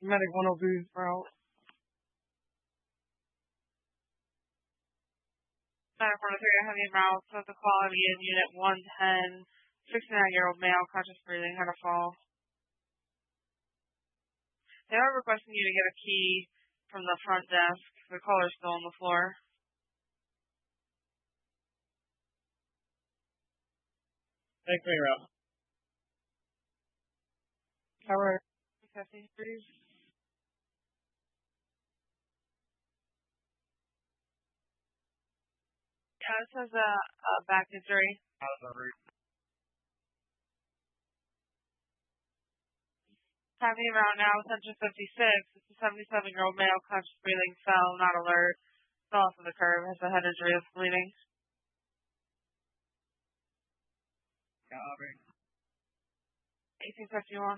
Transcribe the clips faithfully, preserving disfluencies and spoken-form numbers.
Medic one oh three route. Medic one oh three, I have you route with the quality in unit one ten, sixty-nine-year-old male, conscious breathing, had a fall. They are requesting you to get a key from the front desk. The caller's still on the floor. Take me route. Tower fifty-three. Yeah, it says a, a back injury. How's that read? Having around now, attention fifty-six. It's a seventy-seven-year-old male, conscious breathing, fell, not alert. Fell off of the curb, has a head injury, is bleeding. Yeah, Aubrey. eighteen fifty-one.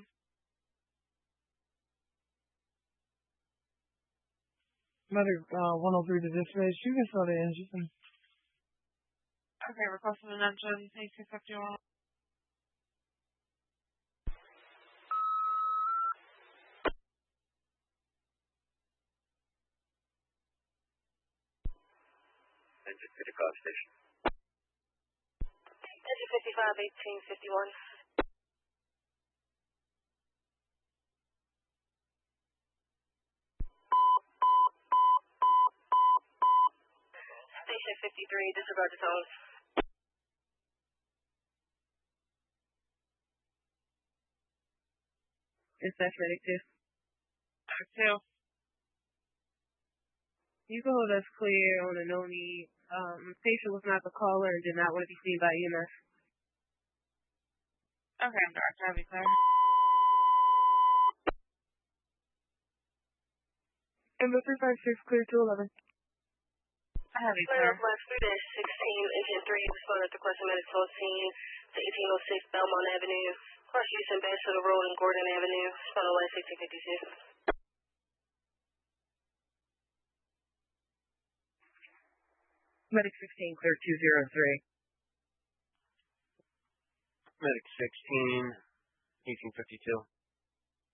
Medic uh, one oh three to dispatch. You can start the engine. Okay, requesting an engine, eighteen fifty-one. Engine to the car station. Engine fifty-five, eighteen fifty-one. Station fifty-three, disregard the tones. Dispatch medic two. Medic two. You can hold us clear on a no need. Um, patient was not the caller and did not want to be seen by E M S. Okay, I'm direct. Have you clear. And the three five six clear to eleven. I have you Clear clear. Northwest three dash sixteen, engine three, responded to question medic fourteen to eighteen oh six Belmont Avenue. Cross use in Bachelor Road and Gordon Avenue. Responded light sixteen fifty-two. Medic sixteen, clear two zero three. Medic sixteen, eighteen fifty-two.